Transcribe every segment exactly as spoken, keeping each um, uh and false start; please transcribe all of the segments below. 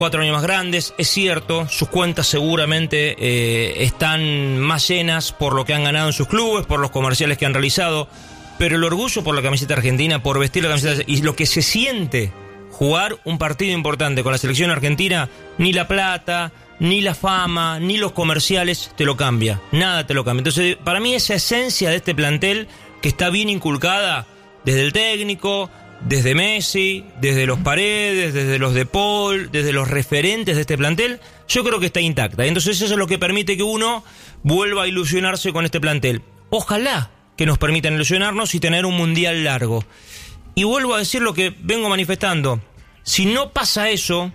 cuatro años más grandes, es cierto, sus cuentas seguramente eh, están más llenas por lo que han ganado en sus clubes, por los comerciales que han realizado, pero el orgullo por la camiseta argentina, por vestir la camiseta y lo que se siente jugar un partido importante con la selección argentina, ni la plata, ni la fama, ni los comerciales te lo cambia, nada te lo cambia. Entonces, para mí esa esencia de este plantel que está bien inculcada desde el técnico, desde Messi, desde los Paredes, desde los De Paul, desde los referentes de este plantel, yo creo que está intacta. Entonces eso es lo que permite que uno vuelva a ilusionarse con este plantel. Ojalá que nos permitan ilusionarnos y tener un mundial largo. Y vuelvo a decir lo que vengo manifestando. Si no pasa eso,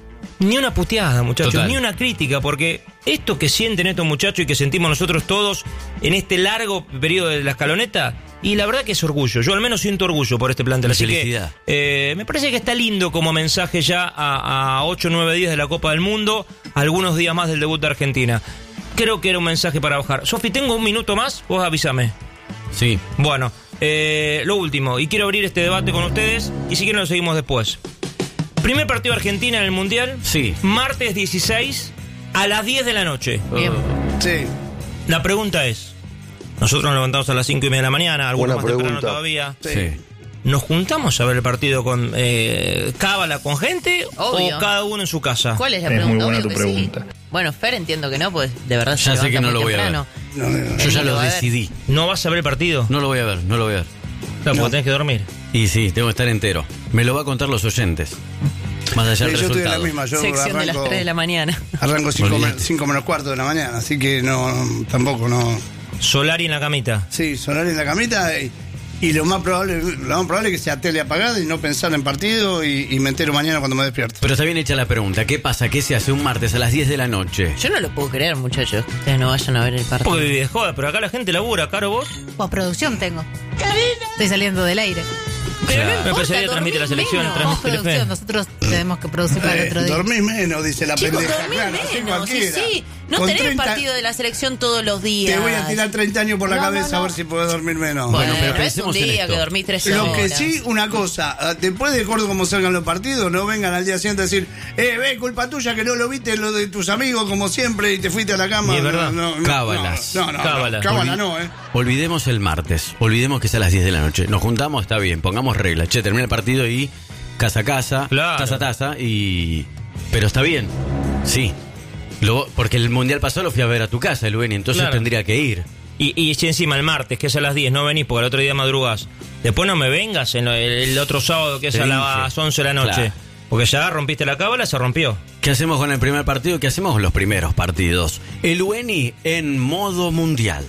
ni una puteada, muchachos, Total. ni una crítica, porque esto que sienten estos muchachos y que sentimos nosotros todos en este largo periodo de la escaloneta, y la verdad que es orgullo. Yo al menos siento orgullo por este plantel. Así felicidad. que eh, me parece que está lindo como mensaje ya a, a ocho o nueve días de la Copa del Mundo, algunos días más del debut de Argentina. Creo que era un mensaje para bajar. Sofi, ¿tengo un minuto más? Vos avísame. Sí. Bueno, eh, lo último, y quiero abrir este debate con ustedes, y si quieren lo seguimos después. Primer partido de Argentina en el Mundial. Sí. Martes dieciséis a las diez de la noche. Bien. Sí. La pregunta es, nosotros nos levantamos a las cinco y media de la mañana, algunos Buena más temprano pregunta. todavía. Sí. Sí. ¿Nos juntamos a ver el partido con eh, cábala con gente Obvio. o cada uno en su casa? ¿Cuál es la Es pregunta? muy buena Obvio tu que sí. pregunta. Bueno, Fer entiendo que no, pues de verdad se Ya sé levanta que no muy lo voy a ver. temprano. No, no, no. Yo ya Él lo lo va a ver. decidí. ¿No vas a ver el partido? No lo voy a ver, no lo voy a ver. Claro, porque tenés que dormir. Y sí, tengo que estar entero. Me lo va a contar los oyentes. Más allá Sí, del yo estoy en la resultado. misma. Yo Sección de las arranco, tres de la mañana. arranco cinco, Olvídate. men- cinco menos cuarto de la mañana, así que no, tampoco no. Solari en la camita. Sí, sonar en la camita y, y lo más probable, lo más probable es que sea tele apagada y no pensar en partido y, y me entero mañana cuando me despierto. Pero está bien hecha la pregunta. ¿Qué pasa? ¿Qué se hace un martes a las diez de la noche? Yo no lo puedo creer, muchachos, que ustedes no vayan a ver el partido. Porque vive de joda, pero acá la gente labura, Caro, vos. Postproducción tengo. Estoy saliendo del aire. Pero Claro. no Me importa, parece que transmite la dormís selección, menos. transmite Postproducción, Telefe. nosotros tenemos que producir para el Eh, otro día. dormís menos, dice la Chicos, pendeja. dormís Claro, así menos, sí, cualquiera. sí. No Con tenés treinta partido de la selección todos los días. Te voy a tirar treinta años por la No, cabeza no, no. a ver si puedes dormir menos. Bueno, pero pero es un pensemos en día esto. que dormís tres horas. Lo que sí, una cosa, después de acuerdo como salgan los partidos, no vengan al día siguiente a decir, eh, ve, culpa tuya que no lo viste lo de tus amigos como siempre y te fuiste a la cama. Y es verdad. No, no, Cábalas. No, no, no, Cábalas. cábala Olvi- no, eh. Olvidemos el martes. Olvidemos que es a las diez de la noche. Nos juntamos, está bien. Pongamos reglas. Che, termina el partido y casa a casa, Claro. taza a taza y... Pero está bien. Sí. Lo- porque el mundial pasado lo fui a ver a tu casa, Lueni, entonces Claro. tendría que ir. Y, y si encima el martes, que es a las diez, no venís porque el otro día madrugás. Después no me vengas en lo- el, el otro sábado, que es Te a dije. las once de la noche. Claro. Porque ya rompiste la cábala, se rompió. ¿Qué hacemos con el primer partido? ¿Qué hacemos con los primeros partidos? El Lueni en modo mundial.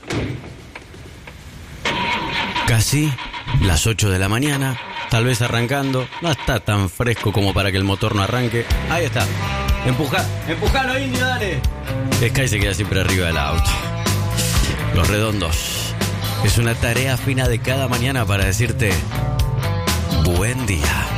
Casi las ocho de la mañana, tal vez arrancando. No está tan fresco como para que el motor no arranque. Ahí está. Empuja, empujalo, indio, dale. Sky se queda siempre arriba del auto. Los redondos. Es una tarea fina de cada mañana para decirte buen día.